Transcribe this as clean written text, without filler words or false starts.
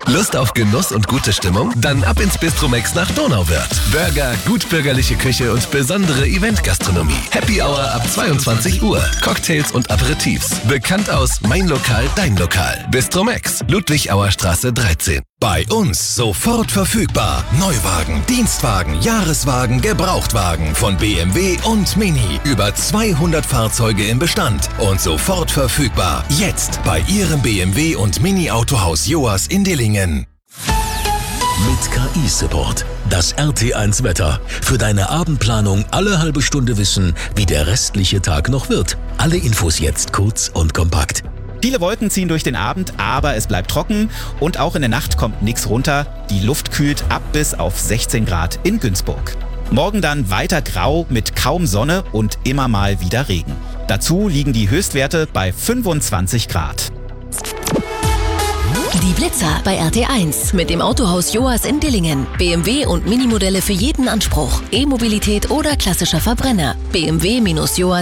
Lust auf Genuss und gute Stimmung? Dann ab ins Bistromex nach Donauwörth. Burger, gutbürgerliche Küche und besondere Eventgastronomie. Happy Hour ab 22 Uhr. Cocktails und Aperitifs. Bekannt aus Mein Lokal, Dein Lokal. Bistromex, Ludwigauer Straße 13. Bei uns sofort verfügbar. Neuwagen, Dienstwagen, Jahreswagen, Gebrauchtwagen von BMW und Mini. Über 200 Fahrzeuge im Bestand und sofort verfügbar. Jetzt bei Ihrem BMW und Mini Autohaus Joas in Dillingen. Mit KI-Support. Das RT1 Wetter. Für deine Abendplanung alle halbe Stunde wissen, wie der restliche Tag noch wird. Alle Infos jetzt kurz und kompakt. Viele Wolken ziehen durch den Abend, aber es bleibt trocken und auch in der Nacht kommt nichts runter. Die Luft kühlt ab bis auf 16 Grad in Günzburg. Morgen dann weiter grau mit kaum Sonne und immer mal wieder Regen. Dazu liegen die Höchstwerte bei 25 Grad. Die Blitzer bei RT1 mit dem Autohaus Joas in Dillingen. BMW und Minimodelle für jeden Anspruch. E-Mobilität oder klassischer Verbrenner. BMW-Joas